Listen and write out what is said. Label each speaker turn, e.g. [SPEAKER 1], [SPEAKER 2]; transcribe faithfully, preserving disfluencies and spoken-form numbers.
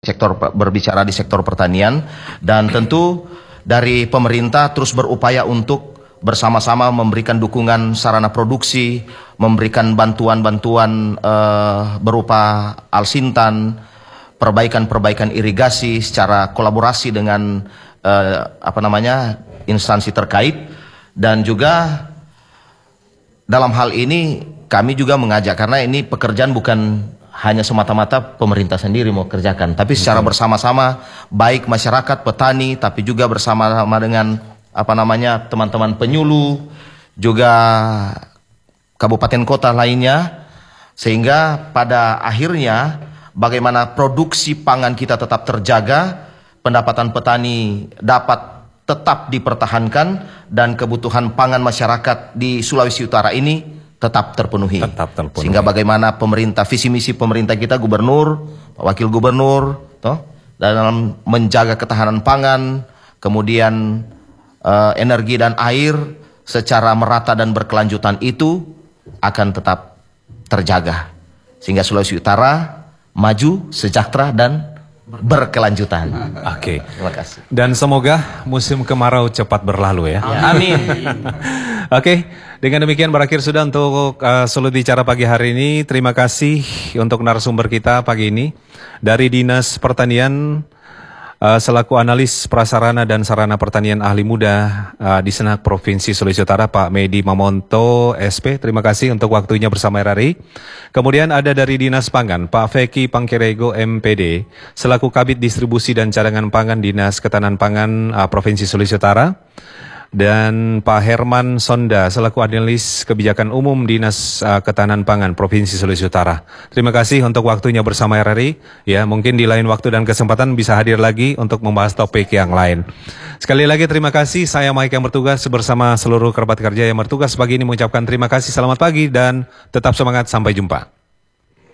[SPEAKER 1] sektor berbicara di sektor pertanian, dan tentu dari pemerintah terus berupaya untuk bersama-sama memberikan dukungan sarana produksi, memberikan bantuan-bantuan uh, berupa alsintan, perbaikan-perbaikan irigasi secara kolaborasi dengan uh, apa namanya instansi terkait, dan juga dalam hal ini kami juga mengajak, karena ini pekerjaan bukan hanya semata-mata pemerintah sendiri mau kerjakan, tapi secara bersama-sama, baik masyarakat, petani, tapi juga bersama-sama dengan apa namanya teman-teman penyuluh, juga kabupaten kota lainnya, sehingga pada akhirnya bagaimana produksi pangan kita tetap terjaga, pendapatan petani dapat tetap dipertahankan, dan kebutuhan pangan masyarakat di Sulawesi Utara ini tetap terpenuhi. Tetap terpenuhi. Sehingga bagaimana pemerintah, visi misi pemerintah kita, gubernur, wakil gubernur, toh, dalam menjaga ketahanan pangan, kemudian uh, energi dan air secara merata dan berkelanjutan itu akan tetap terjaga. Sehingga Sulawesi Utara maju, sejahtera, dan berkelanjutan.
[SPEAKER 2] Oke. Okay.
[SPEAKER 1] Terima kasih.
[SPEAKER 2] Dan semoga musim kemarau cepat berlalu ya.
[SPEAKER 1] Amin.
[SPEAKER 2] Oke, okay. Dengan demikian berakhir sudah untuk uh, Solo Bicara pagi hari ini. Terima kasih untuk narasumber kita pagi ini dari Dinas Pertanian uh, selaku analis prasarana dan sarana pertanian ahli muda uh, di Senak Provinsi Sulawesi Utara, Pak Medi Mamonto S P. Terima kasih untuk waktunya bersama R R I. Kemudian ada dari Dinas Pangan, Pak Feki Pangkerego M P D selaku Kabid Distribusi dan Cadangan Pangan Dinas Ketahanan Pangan uh, Provinsi Sulawesi Utara. Dan Pak Herman Sonda selaku analis kebijakan umum Dinas uh, Ketahanan Pangan Provinsi Sulawesi Utara. Terima kasih untuk waktunya bersama R R I. Ya, mungkin di lain waktu dan kesempatan bisa hadir lagi untuk membahas topik yang lain. Sekali lagi terima kasih. Saya Mike yang bertugas bersama seluruh kerabat kerja yang bertugas pagi ini mengucapkan terima kasih. Selamat pagi dan tetap semangat. Sampai jumpa.